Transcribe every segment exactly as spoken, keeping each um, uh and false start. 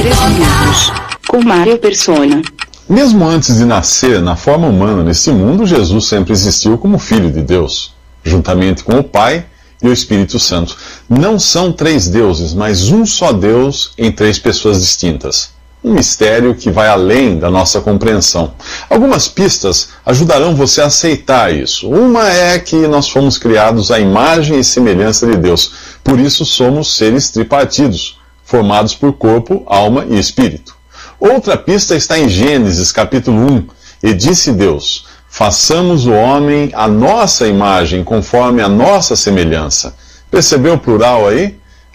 Três Minutos, com Mário Persona. Mesmo antes de nascer na forma humana neste mundo, Jesus sempre existiu como Filho de Deus, juntamente com o Pai e o Espírito Santo. Não são três deuses, mas um só Deus em três pessoas distintas. Um mistério que vai além da nossa compreensão. Algumas pistas ajudarão você a aceitar isso. Uma é que nós fomos criados à imagem e semelhança de Deus. Por isso somos seres tripartidos, formados por corpo, alma e espírito. Outra pista está em Gênesis capítulo um. E disse Deus: façamos o homem à nossa imagem, conforme a nossa semelhança. Percebeu o plural aí?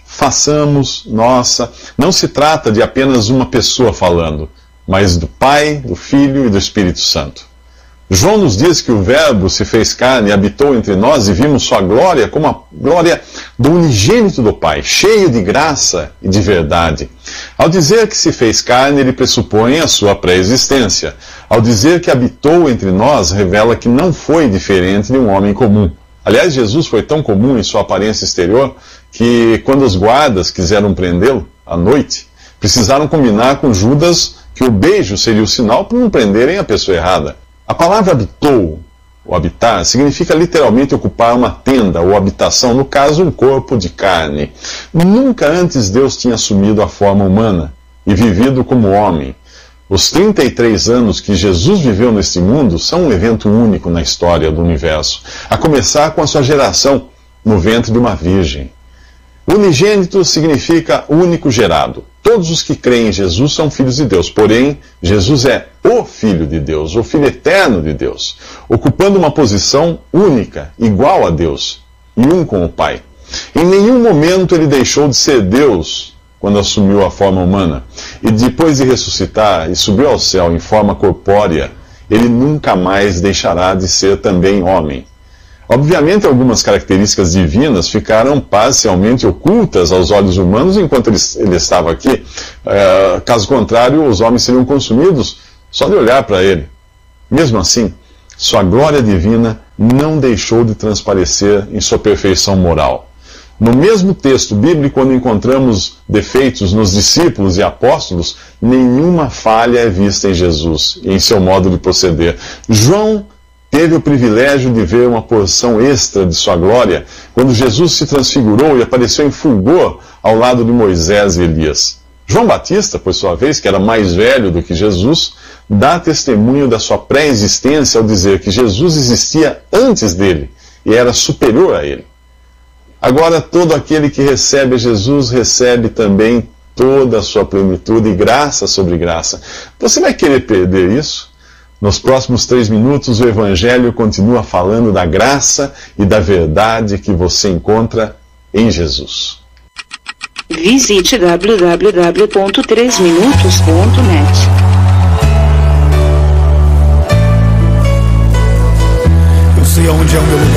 Façamos nossa. Não se trata de apenas uma pessoa falando, mas do Pai, do Filho e do Espírito Santo. João nos diz que o Verbo se fez carne e habitou entre nós e vimos sua glória como a glória do unigênito do Pai, cheio de graça e de verdade. Ao dizer que se fez carne, ele pressupõe a sua pré-existência. Ao dizer que habitou entre nós, revela que não foi diferente de um homem comum. Aliás, Jesus foi tão comum em sua aparência exterior que, quando os guardas quiseram prendê-lo à noite, precisaram combinar com Judas que o beijo seria o sinal para não prenderem a pessoa errada. A palavra habitou, ou habitar, significa literalmente ocupar uma tenda ou habitação, no caso, um corpo de carne. Nunca antes Deus tinha assumido a forma humana e vivido como homem. Os trinta e três anos que Jesus viveu neste mundo são um evento único na história do universo, a começar com a sua geração no ventre de uma virgem. Unigênito significa único gerado. Todos os que creem em Jesus são filhos de Deus, porém, Jesus é o Filho de Deus, o Filho eterno de Deus, ocupando uma posição única, igual a Deus, e um com o Pai. Em nenhum momento ele deixou de ser Deus quando assumiu a forma humana, e depois de ressuscitar e subir ao céu em forma corpórea, ele nunca mais deixará de ser também homem. Obviamente, algumas características divinas ficaram parcialmente ocultas aos olhos humanos enquanto ele, ele estava aqui. É, caso contrário, os homens seriam consumidos só de olhar para ele. Mesmo assim, sua glória divina não deixou de transparecer em sua perfeição moral. No mesmo texto bíblico, quando encontramos defeitos nos discípulos e apóstolos, nenhuma falha é vista em Jesus e em seu modo de proceder. João teve o privilégio de ver uma porção extra de sua glória quando Jesus se transfigurou e apareceu em fulgor ao lado de Moisés e Elias. João Batista, por sua vez, que era mais velho do que Jesus, dá testemunho da sua pré-existência ao dizer que Jesus existia antes dele e era superior a ele. Agora, todo aquele que recebe Jesus recebe também toda a sua plenitude e graça sobre graça. Você vai querer perder isso? Nos próximos três minutos, o Evangelho continua falando da graça e da verdade que você encontra em Jesus. Visite w w w ponto três minutos ponto net. Eu sei aonde é o meu lugar.